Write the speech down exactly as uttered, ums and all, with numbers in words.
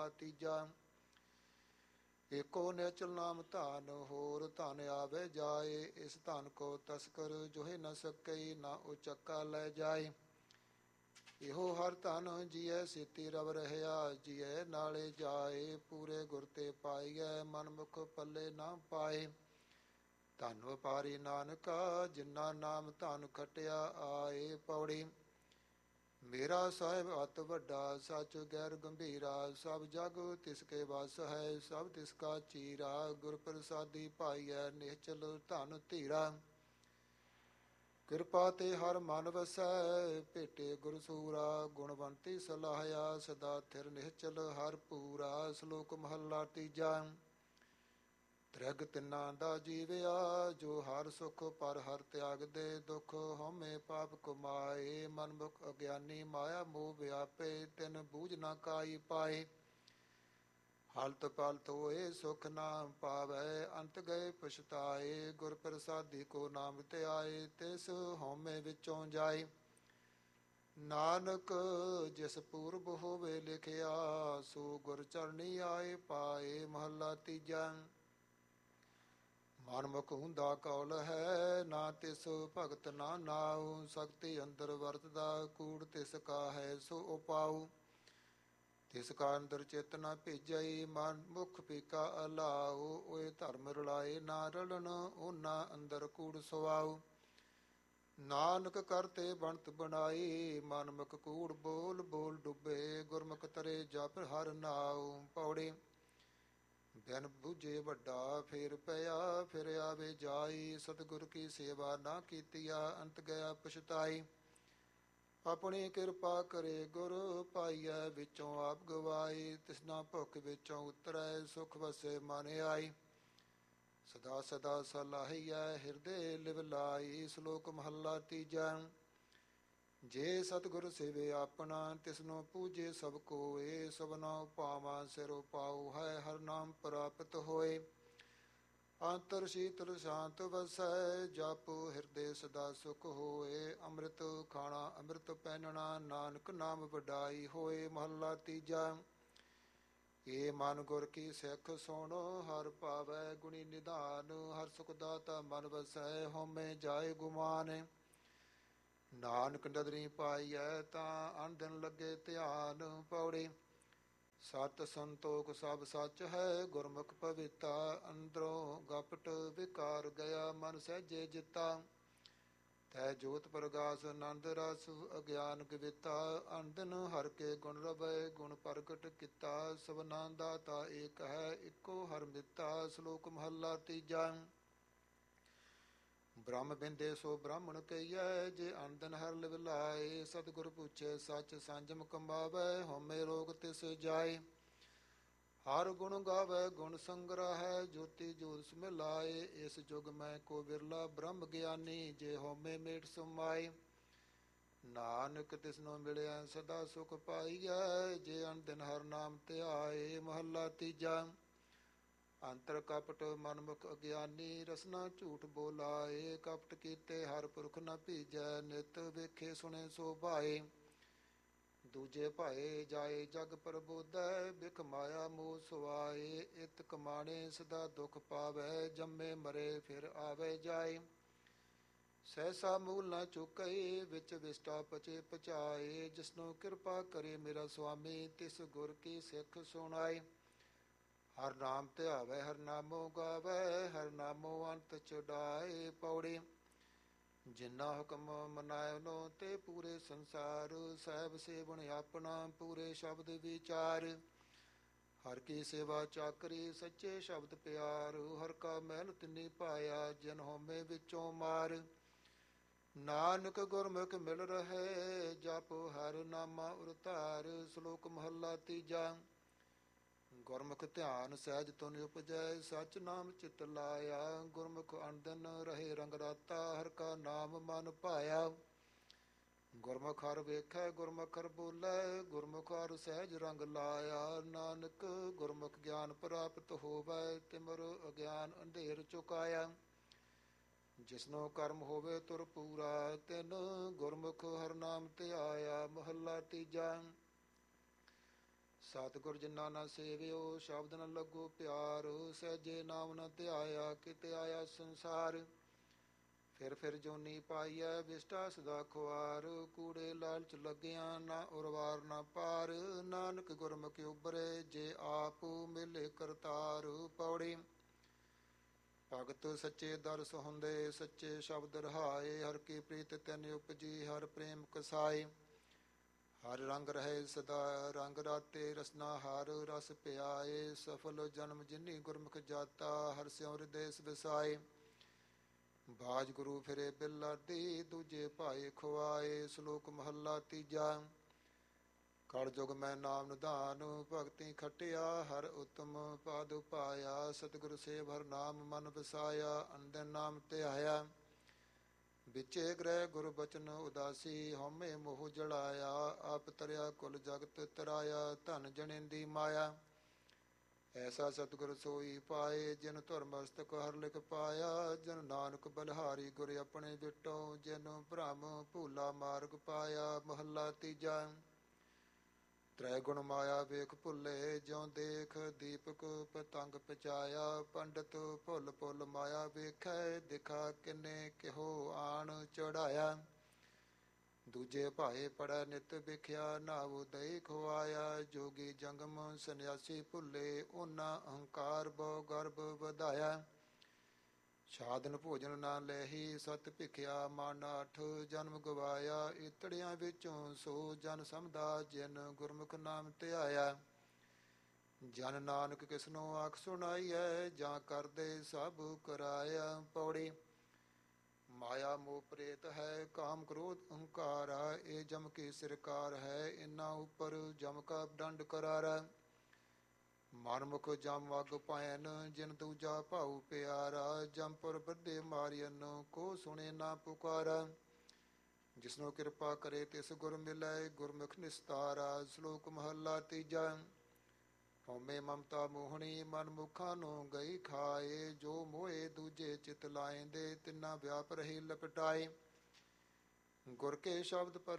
ਮਹੱਲਾ ਤੀਜਾ। ਏਕੋ ਨਿਚਲ ਨਾਮ ਧਨ, ਹੋਰ ਧਨ ਆਵੇ ਜਾਏ। ਇਸ ਧਨ ਕੋ ਤਸਕਰ ਜੋਹਿ ਨ ਸਕਈ, ਨਾ ਉਚੱਕਾ ਲੈ ਜਾਏ। ਇਹੋ ਹਰ ਧਨ ਜੀਐ ਸੇਤੀ ਰਵ ਰਹਿਆ, ਜੀਐ ਨਾਲੇ ਜਾਏ। ਪੂਰੇ ਗੁਰ ਤੇ ਪਾਈਐ, ਮਨ ਮੁਖ ਪੱਲੇ ਨਾ ਪਾਏ। ਧਨ ਵਪਾਰੀ ਨਾਨਕਾ, ਜਿਨਾ ਨਾਮ ਧਨ ਖਟਿਆ ਆਏ। ਪੌੜੀ। ਮੇਰਾ ਸਾਹਿਬ ਅਤ ਵੱਡਾ, ਸੱਚ ਗੈਰ ਗੰਭੀਰਾ। ਸਭ ਜਗ ਤਿਸਕੇ ਵਸ ਹੈ, ਸਭ ਤਿਸਕਾ ਚੀਰਾ। ਗੁਰ ਪ੍ਰਸਾਦੀ ਪਾਈਐ, ਨਿਹਚਲ ਧਨ ਧੀਰਾ। ਕਿਰਪਾ ਤੇ ਹਰ ਮਨ ਵਸੈ, ਭੇਟੇ ਗੁਰ ਸੂਰਾ। ਗੁਣਵੰਤੀ ਸਲਾਹਿਆ, ਸਦਾ ਥਿਰ ਨਿਹਚਲ ਹਰ ਪੂਰਾ। ਸ਼ਲੋਕ ਮਹੱਲਾ ਤੀਜਾ। ਤ੍ਰਿਗ ਤਿੰਨਾਂ ਦਾ ਜੀਵਿਆ, ਜੋ ਹਰ ਸੁਖ ਪਰ ਹਰ ਤਿਆਗ ਦੇ। ਦੁਖ ਹਉਮੈ ਪਾਪ ਕਮਾਏ, ਮਨ ਮੁਖ ਅਗਿਆਨੀ। ਮਾਇਆ ਮੋਹ ਵਿਆਪੇ, ਤਿਨ ਬੂਝ ਨਾ ਕਾਈ ਪਾਏ। ਹਲਤ ਪਲਤ ਹੋਏ ਸੁਖ ਨਾ ਪਾਵੈ, ਅੰਤ ਗਏ ਪਛਤਾਏ। ਗੁਰ ਪ੍ਰਸਾਦੀ ਕੋ ਨਾਮ ਧਿਆਏ, ਤਿਸ ਹਉਮੈ ਵਿੱਚੋਂ ਜਾਏ। ਨਾਨਕ ਜਿਸ ਪੂਰਬ ਹੋਵੇ ਲਿਖਿਆ, ਸੋ ਗੁਰ ਚਰਣੀ ਆਏ ਪਾਏ। ਮਹੱਲਾ ਤੀਜਾ। ਮਨ ਮੁਖ ਹੁੰਦਾ ਕੌਲ ਹੈ, ਨਾ ਤਿਸ ਭਗਤ ਨਾ ਨਾਉ। ਸਕਤੀ ਅੰਦਰ ਵਰਤਦਾ, ਕੂੜ ਤਿਸ ਕਾ ਹੈ ਸੋ ਉਪਾਉ। ਤਿਸ ਕਾ ਅੰਦਰ ਚਿਤ ਨਾ ਭੇਜਈ, ਮਨ ਮੁਖ ਪੀਕਾ ਅਲਾਉ। ਓਏ ਧਰਮ ਰਲਾਏ ਨਾ ਰਲਣ, ਓਨਾ ਅੰਦਰ ਕੂੜ ਸੁਆਉ। ਨਾਨਕ ਕਰਤੇ ਬਣਤ ਬਣਾਈ, ਮਨ ਮੁਖ ਕੂੜ ਬੋਲ ਬੋਲ ਡੁੱਬੇ। ਗੁਰਮੁਖ ਤਰੇ ਜਪ ਹਰ ਨਾਉ। ਪੌੜੀ। ਬਿਨ ਬੁਝੇ ਵੱਡਾ ਫੇਰ ਪਿਆ, ਫਿਰ ਆਵੇ ਜਾਈ। ਸਤਿਗੁਰ ਕੀ ਸੇਵਾ ਨਾ ਕੀਤੀਆ, ਅੰਤ ਗਿਆ ਪਛਤਾਈ। ਆਪਣੀ ਕਿਰਪਾ ਕਰੇ ਗੁਰ, ਪਾਈਐ ਵਿੱਚੋਂ ਆਪ ਗਵਾਈ। ਤਿਸਨਾ ਭੁੱਖ ਵਿੱਚੋਂ ਉਤਰੈ, ਸੁਖ ਵਸੇ ਮਨ ਆਈ। ਸਦਾ ਸਦਾ ਸਲਾਹੀਐ, ਹਿਰਦੇ ਲਿਵ ਲਾਈ। ਸ਼ਲੋਕ ਮਹੱਲਾ ਤੀਜਾ। ਜੇ ਸਤਿਗੁਰ ਸੇਵੇ ਆਪਣਾ, ਤਿਸਨੂੰ ਪੂਜੇ ਸਭ ਕੋਏ। ਸਭਨਾ ਉਪਾਵਾਂ ਸਿਰ ਉਪਾਉ ਹੈ, ਹਰ ਨਾਮ ਪ੍ਰਾਪਤ ਹੋਏ। ਅੰਤਰ ਸ਼ੀਤਲ ਸ਼ਾਂਤ ਵਸੈ, ਜਪ ਹਿਰਦੇ ਸਦਾ ਸੁਖ ਹੋਏ। ਅੰਮ੍ਰਿਤ ਖਾਣਾ ਅੰਮ੍ਰਿਤ ਪਹਿਨਣਾ, ਨਾਨਕ ਨਾਮ ਵਡਾਈ ਹੋਏ। ਮਹੱਲਾ ਤੀਜਾ। ਏ ਮਨ ਗੁਰ ਕੀ ਸਿੱਖ ਸੁਣ, ਹਰ ਪਾਵੈ ਗੁਣੀ ਨਿਧਾਨ। ਹਰ ਸੁਖ ਦਾਤਾ ਮਨ ਵਸੈ, ਹਉਮੈ ਜਾਏ ਗੁਮਾਨ। ਨਾਨਕ ਨਦਰੀ ਪਾਈਐ, ਤਾਂ ਅਨ ਦਿਨ ਲੱਗੇ ਧਿਆਨ। ਪੌੜੀ। ਸਤ ਸੰਤੋਖ ਸਭ ਸੱਚ ਹੈ, ਗੁਰਮੁਖ ਪਵਿੱਤਾ। ਅੰਦਰੋਂ ਗਪਟ ਵਿਕਾਰ ਗਿਆ, ਮਨ ਸਹਿਜੇ ਜਿੱਤਾ। ਤੈ ਜੋਤ ਪ੍ਰਗਾਸ ਆਨੰਦ ਰਸ, ਅਗਿਆਨ ਗਵਿੱਤਾ। ਅਨ ਦਿਨ ਹਰਿ ਕੇ ਗੁਣ ਰਵੈ, ਗੁਣ ਪ੍ਰਗਟ ਕੀਤਾ। ਸਭਨਾ ਦਾਤਾ ਏਕ ਹੈ, ਇੱਕੋ ਹਰਿ ਮਿੱਤਾ। ਸ਼ਲੋਕ ਮਹੱਲਾ ਤੀਜਾ। ਬ੍ਰਹਮ ਬਿੰਦੇ ਸੋ ਬ੍ਰਾਹਮਣ ਕਹੀਐ, ਜੇ ਅਨ ਦਿਨ ਹਰਿ ਲਿਵ ਲਾਏ। ਸਤਿਗੁਰ ਪੁੱਛੇ ਸੱਚ ਸੰਜਮ ਕਮਾਵੈ, ਹਉਮੈ ਰੋਗ ਤਿਸ ਜਾਏ। ਹਰ ਗੁਣ ਗਾਵੈ ਗੁਣ ਸੰਗ੍ਰਹਿ, ਜੋਤੀ ਜੋਤ ਸੁਮਿਲਾਏ। ਇਸ ਜੁਗ ਮੈਂ ਕੋ ਬਿਰਲਾ ਬ੍ਰਹਮ ਗਿਆਨੀ, ਜੇ ਹਉਮੈ ਮੇਟ ਸਮਾਏ। ਨਾਨਕ ਤਿਸਨੂੰ ਮਿਲਿਆ ਸਦਾ ਸੁਖ ਪਾਈਐ, ਜੇ ਅਨ ਦਿਨ ਹਰਿ ਨਾਮ ਧਿਆਏ। ਮਹੱਲਾ ਤੀਜਾ। ਅੰਤਰ ਕਪਟ ਮਨ ਮੁਖ ਅਗਿਆਨੀ, ਰਸਨਾ ਝੂਠ ਬੋਲਾਏ। ਕਪਟ ਕੀਤੇ ਹਰਿ ਪੁਰਖ ਨ ਭੀਜੈ, ਨਿਤ ਵੇਖੇ ਸੁਣੇ ਸੋ ਭਾਏ। ਦੂਜੇ ਭਾਏ ਜਾਏ ਜਗ ਪ੍ਰਬੋਧੈ, ਬਿਖ ਮਾਇਆ ਮੋਹ ਸੁਆਏ। ਇਤ ਕਮਾਣੇ ਸਦਾ ਦੁਖ ਪਾਵੈ, ਜੰਮੇ ਮਰੇ ਫਿਰ ਆਵੇ ਜਾਏ। ਸਹਿਸਾ ਮੂਲ ਨਾ ਚੁਕਈ, ਵਿੱਚ ਵਿਸਟਾ ਪਚੇ ਪਚਾਏ। ਜਿਸਨੂੰ ਕਿਰਪਾ ਕਰੇ ਮੇਰਾ ਸੁਆਮੀ, ਤਿਸ ਗੁਰ ਕੀ ਸਿੱਖ ਸੁਣਾਏ। ਹਰ ਨਾਮ ਧਿਆਵੈ ਹਰ ਨਾਮੋ ਗਾਵੈ, ਹਰ ਨਾਮੋ ਅੰਤ ਛੁਡਾਏ। ਪੌੜੀ। ਜਿਨਾ ਹੁਕਮ ਮਨਾਇਓ ਤੇ ਪੂਰੇ ਸੰਸਾਰ, ਸਹਿਬ ਸੇਵਨ ਆਪਣਾ ਪੂਰੇ ਸ਼ਬਦ ਵਿਚਾਰ। ਹਰ ਕੀ ਸੇਵਾ ਚਾਕਰੀ, ਸੱਚੇ ਸ਼ਬਦ ਪਿਆਰ। ਹਰ ਕਾ ਮਹਿਲ ਤਿਨੀ ਪਾਇਆ, ਜਿਨ ਹਉਮੈ ਵਿੱਚੋਂ ਮਾਰ। ਨਾਨਕ ਗੁਰਮੁਖ ਮਿਲ ਰਹੇ, ਜਪ ਹਰਿ ਨਾਮਾ ਉਰਤਾਰ। ਸ਼ਲੋਕ ਮਹੱਲਾ ਤੀਜਾ। ਗੁਰਮੁਖ ਧਿਆਨ ਸਹਿਜ ਤੁਨ ਉਪਜੈ, ਸਚ ਨਾਮ ਚਿਤ ਲਾਇਆ। ਗੁਰਮੁਖ ਅਨ ਦਿਨ ਰਹੇ ਰੰਗ ਰਾਤਾ, ਹਰਿ ਕਾ ਨਾਮ ਮਨ ਭਾਇਆ। ਗੁਰਮੁਖ ਹਰਿ ਵੇਖੈ ਗੁਰਮੁਖ ਹਰਿ ਬੋਲੇ, ਗੁਰਮੁਖ ਹਰਿ ਸਹਿਜ ਰੰਗ ਲਾਇਆ। ਨਾਨਕ ਗੁਰਮੁਖ ਗਿਆਨ ਪ੍ਰਾਪਤ ਹੋਵੈ, ਤਿਮਰ ਅਗਿਆਨ ਅੰਧੇਰ ਚੁਕਾਇਆ। ਜਿਸਨੂੰ ਕਰਮ ਹੋਵੇ ਤੁਰ ਪੂਰਾ, ਤਿਨ ਗੁਰਮੁਖ ਹਰਿ ਨਾਮ ਧਿਆਇਆ। ਮਹੱਲਾ ਤੀਜਾ। ਸਤਿਗੁਰ ਜਿਨਾ ਨਾ ਸੇਵਿਓ ਸ਼ਬਦ ਨ ਲੱਗੋ ਪਿਆਰ, ਸਹਿਜੇ ਨਾਮ ਨ ਧਿਆਇਆ ਕਿਤੇ ਆਇਆ ਸੰਸਾਰ। ਫਿਰ ਫਿਰ ਜੋਨੀ ਪਾਈਐ ਵਿਸ਼ਟਾ ਸਦਾ ਖੁਆਰ, ਕੂੜੇ ਲਾਲਚ ਲੱਗਿਆ ਨਾ ਉਰਵਾਰ ਨਾ ਪਾਰ। ਨਾਨਕ ਗੁਰਮੁਖਿ ਉਬਰੇ ਜੇ ਆਪ ਮਿਲੇ ਕਰਤਾਰ। ਪੌੜੀ ਭਗਤ ਸੱਚੇ ਦਰਸ ਹੁੰਦੇ ਸੱਚੇ ਸ਼ਬਦ ਰਹਾਏ, ਹਰ ਕੀ ਪ੍ਰੀਤ ਤੈਨ ਉਪਜੀ ਹਰ ਪ੍ਰੇਮ ਕਸਾਏ। ਹਰ ਰੰਗ ਰਹੇ ਸਦਾ ਰੰਗ ਰਾਤੇ ਰਸਨਾ ਹਰ ਰਸ ਪਿਆਏ, ਸਫਲ ਜਨਮ ਜਿਨੀ ਗੁਰਮੁਖ ਜਾਤਾ ਹਰ ਸਿਉ ਹਿਰਦੇ ਵਸਾਏ। ਬਾਜ ਗੁਰੂ ਫਿਰੇ ਬਿਲਾਦੀ ਦੂਜੇ ਭਾਏ ਖੁਆਏ, ਸ਼ਲੋਕ ਮਹੱਲਾ ਤੀਜਾ। ਕਲ ਜੁਗ ਮੈਂ ਨਾਮ ਨਿਧਾਨ ਭਗਤੀ ਖਟਿਆ, ਹਰ ਉਤਮ ਪਦ ਪਾਇਆ ਸਤਿਗੁਰ ਸੇਵ ਹਰ ਨਾਮ ਮਨ ਵਸਾਇਆ। ਅੰਦਨ ਨਾਮ ਧਿਆਇਆ ਵਿਚੇ ਗ੍ਰਹਿ ਗੁਰ ਬਚਨ ਉਦਾਸੀ, ਹਉਮੈ ਮੋਹ ਜਲਾਇਆ ਆਪ ਤਰਿਆ ਕੁਲ ਜਗਤ ਤਰਾਇਆ। ਧਨ ਜਣੇਂਦੀ ਮਾਇਆ ਐਸਾ ਸਤਿਗੁਰ ਸੋਈ ਪਾਏ, ਜਿਨ ਧੁਰ ਮਸਤਕ ਹਰ ਲਿਖ ਪਾਇਆ। ਜਨ ਨਾਨਕ ਬਲਿਹਾਰੀ ਗੁਰ ਆਪਣੇ ਵਿਟੋ, ਜਿਨ ਭ੍ਰਮ ਭੂਲਾ ਮਾਰਗ ਪਾਇਆ। ਮਹੱਲਾ ਤੀਜਾ। ਤ੍ਰੈ ਗੁਣ ਮਾਇਆ ਵੇਖ ਭੁੱਲੇ, ਜਿਉ ਦੇਖ ਦੀਪਕ ਪਤੰਗ ਪਚਾਇਆ। ਪੰਡਤ ਭੁੱਲ ਭੁੱਲ ਮਾਇਆ ਵੇਖੈ, ਦਿਖਾ ਕਿਨੇ ਕਿਹੋ ਆਣ ਚੜਾਇਆ। ਦੂਜੇ ਭਾਏ ਪੜੈ ਨਿਤ ਵਿਖਿਆ, ਨਾਉ ਦਈ ਖੁਆਇਆ। ਜੋਗੀ ਜੰਗਮ ਸੰਨਿਆਸੀ ਭੁੱਲੇ, ਉਹਨਾਂ ਅਹੰਕਾਰ ਬਹੁ ਗਰਭ ਵਧਾਇਆ। ਸਾਧਨ ਭੋਜਨ ਨਾ ਲੈਹੀ ਸਤ ਭਿਖਿਆ, ਮਨ ਅਠ ਜਨਮ ਗਵਾਇਆ। ਇਤੜਿਆਂ ਵਿੱਚੋਂ ਸੋ ਜਨ ਸਮਝਦਾ, ਜਿਨ ਗੁਰਮੁਖ ਨਾਮ ਧਿਆਇਆ। ਜਨ ਨਾਨਕ ਕਿਸਨੋ ਆਖ ਸੁਣਾਈਐ, ਜਾਂ ਕਰਦੇ ਸਭ ਕਰਾਇਆ। ਪੌੜੀ ਮਾਇਆ ਮੋਹ ਪ੍ਰੇਤ ਹੈ, ਕਾਮ ਕ੍ਰੋਧ ਅਹੰਕਾਰਾ। ਇਹ ਜਮ ਕੀ ਸਰਕਾਰ ਹੈ, ਇਨ੍ਹਾਂ ਉੱਪਰ ਜਮ ਕਾ ਦੰਡ ਕਰਾਰਾ। ਮਨਮੁਖ ਜਮ ਅਗ ਪੈਨ, ਜਿਨ ਦੂਜਾ ਭਾਉ ਪਿਆਰਾ। ਜਮਪੁਰ ਬੱਧੇ ਮਾਰਿਅਨ, ਕੋ ਸੁਣੇ ਨਾ ਪੁਕਾਰਾ। ਜਿਸਨੂੰ ਕਿਰਪਾ ਕਰੇ ਤਿਸ ਗੁਰ ਮਿਲੈ, ਗੁਰਮੁਖ ਨਿਸਤਾਰਾ। ਸ਼ਲੋਕ ਮਹੱਲਾ ਤੀਜਾ। ਹਉਮੈ ਮਮਤਾ ਮੋਹਣੀ ਮਨ ਮੁਖਾਂ ਨੂੰ ਗਈ ਖਾਏ, ਜੋ ਮੋਏ ਦੂਜੇ ਚਿਤ ਲਾਇਂਦੇ ਤਿੰਨਾ ਵਿਆਪ ਰਹੀ ਲਪਟਾਏ। ਗੁਰ ਕੇ ਸ਼ਬਦ ਪਰ